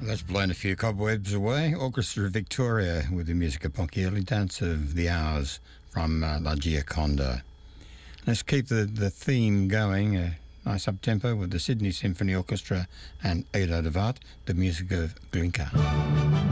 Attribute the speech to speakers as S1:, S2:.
S1: That's blown a few cobwebs away. Orchestra Victoria with the music of Ponky Early Dance of the Hours from La Gioconda. Let's keep the theme going. Nice up-tempo with the Sydney Symphony Orchestra and Edo de Waard, the music of Glinka.